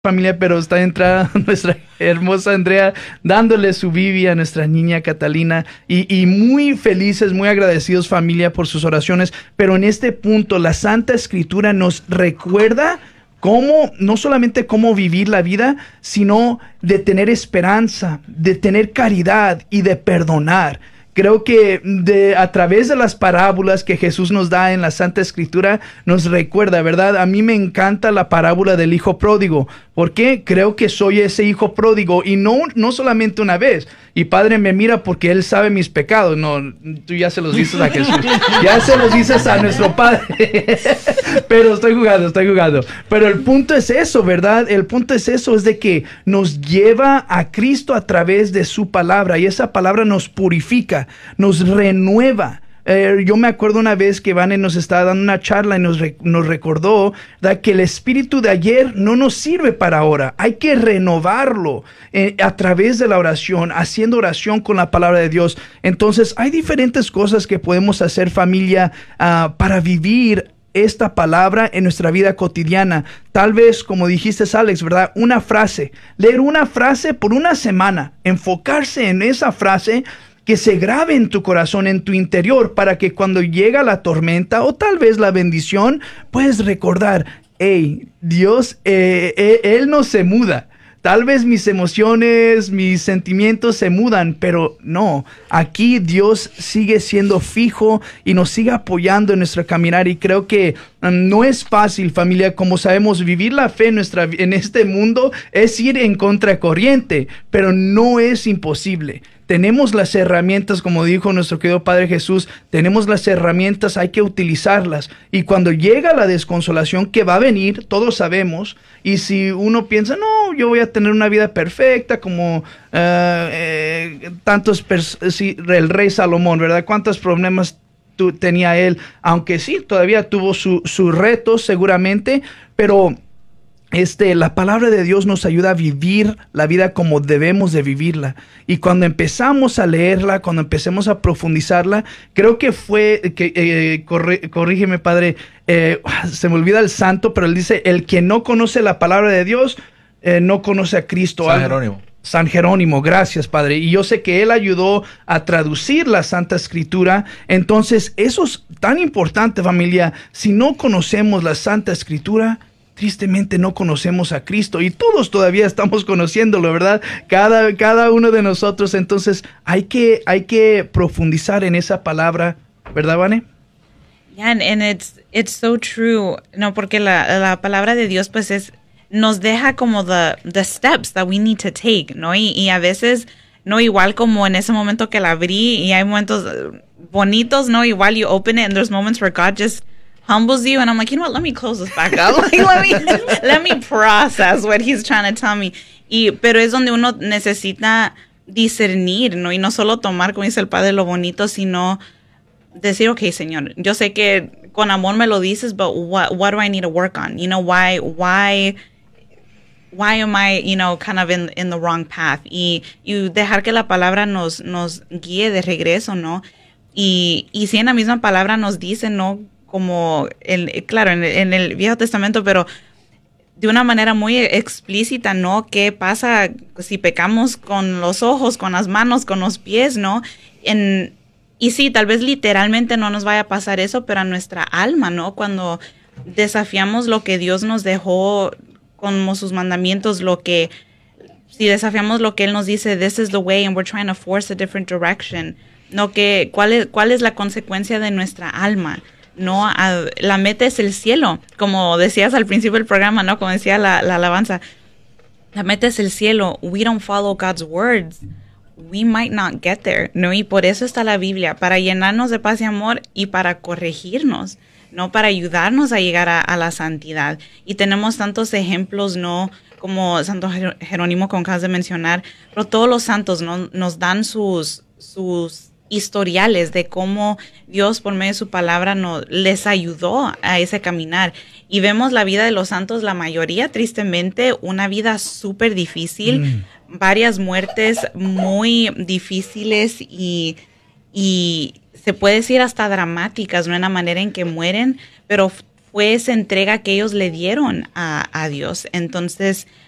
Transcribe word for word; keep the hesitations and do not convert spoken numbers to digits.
familia, pero está entrada nuestra hermosa Andrea dándole su Bibi a nuestra niña Catalina y, y muy felices, muy agradecidos familia por sus oraciones, pero en este punto la Santa Escritura nos recuerda cómo, no solamente cómo vivir la vida, sino de tener esperanza, de tener caridad y de perdonar. Creo que de, a través de las parábolas que Jesús nos da en la Santa Escritura, nos recuerda, ¿verdad? A mí me encanta la parábola del hijo pródigo. ¿Por qué? Creo que soy ese hijo pródigo y no, no solamente una vez. Y Padre me mira porque Él sabe mis pecados. No, tú ya se los dices a Jesús. Ya se los dices a nuestro Padre. Pero estoy jugando, estoy jugando. Pero el punto es eso, ¿verdad? El punto es eso, es de que nos lleva a Cristo a través de su palabra. Y esa palabra nos purifica, nos renueva. Eh, yo me acuerdo una vez que Vane nos estaba dando una charla y nos, re, nos recordó, ¿verdad?, que el espíritu de ayer no nos sirve para ahora. Hay que renovarlo eh, a través de la oración, haciendo oración con la palabra de Dios. Entonces hay diferentes cosas que podemos hacer, familia, uh, para vivir esta palabra en nuestra vida cotidiana. Tal vez, como dijiste, Alex, ¿verdad? Una frase, leer una frase por una semana, enfocarse en esa frase, que se grabe en tu corazón, en tu interior, para que cuando llega la tormenta o tal vez la bendición, puedes recordar, hey, Dios, eh, eh, Él no se muda. Tal vez mis emociones, mis sentimientos se mudan, pero no, aquí Dios sigue siendo fijo y nos sigue apoyando en nuestro caminar. Y creo que um, no es fácil, familia, como sabemos, vivir la fe en, nuestra, en este mundo es ir en contracorriente, pero no es imposible. Tenemos las herramientas, como dijo nuestro querido Padre Jesús, tenemos las herramientas, hay que utilizarlas. Y cuando llega la desconsolación que va a venir, todos sabemos, y si uno piensa, no, yo voy a tener una vida perfecta como uh, eh, tantos, sí, el rey Salomón, ¿verdad? ¿Cuántos problemas tu, tenía él? Aunque sí, todavía tuvo sus su retos seguramente, pero... Este, la palabra de Dios nos ayuda a vivir la vida como debemos de vivirla. Y cuando empezamos a leerla, cuando empecemos a profundizarla, creo que fue, que eh, corrí, corrígeme, Padre, eh, se me olvida el santo, pero él dice, el que no conoce la palabra de Dios, eh, no conoce a Cristo. San Jerónimo. San Jerónimo, gracias, Padre. Y yo sé que él ayudó a traducir la Santa Escritura. Entonces, eso es tan importante, familia. Si no conocemos la Santa Escritura, tristemente no conocemos a Cristo y todos todavía estamos conociéndolo, ¿verdad? Cada, cada uno de nosotros. Entonces hay que, hay que profundizar en esa palabra, ¿verdad, Vane? Yeah, and, and it's, it's so true. No, porque la, la palabra de Dios pues es, nos deja como the, the steps that we need to take, ¿no? Y, y a veces, no igual como en ese momento que la abrí y hay momentos bonitos, ¿no? Igual you open it and there's moments where God just humbles you, and I'm like, you know what, let me close this back up. Like, let me let me process what he's trying to tell me. Y, pero es donde uno necesita discernir, ¿no? Y no solo tomar, como dice el Padre, lo bonito, sino decir, okay, Señor, yo sé que con amor me lo dices, but what what do I need to work on? You know, why why why am I, you know, kind of in in the wrong path? Y, y dejar que la palabra nos nos guíe de regreso, ¿no? Y y si en la misma palabra nos dice, ¿no? Como, el, claro, en, en el Viejo Testamento, pero de una manera muy explícita, ¿no? ¿Qué pasa si pecamos con los ojos, con las manos, con los pies, ¿no? En, y sí, tal vez literalmente no nos vaya a pasar eso, pero a nuestra alma, ¿no? Cuando desafiamos lo que Dios nos dejó como sus mandamientos, lo que, si desafiamos lo que Él nos dice, this is the way, and we're trying to force a different direction, ¿no? Que, ¿cuál es, cuál es la consecuencia de nuestra alma? No, a, la meta es el cielo, como decías al principio del programa, ¿no? Como decía la, la alabanza, la meta es el cielo. We don't follow God's words, we might not get there, ¿no? Y por eso está la Biblia, para llenarnos de paz y amor y para corregirnos, ¿no? Para ayudarnos a llegar a, a la santidad. Y tenemos tantos ejemplos, ¿no? Como Santo Jerónimo, como acabas de mencionar, pero todos los santos, ¿no? Nos dan sus, sus historiales de cómo Dios por medio de su palabra nos, les ayudó a ese caminar. Y vemos la vida de los santos, la mayoría, tristemente, una vida súper difícil, mm. varias muertes muy difíciles y, y se puede decir hasta dramáticas, ¿no? En la manera en que mueren, pero fue esa entrega que ellos le dieron a, a Dios. Entonces,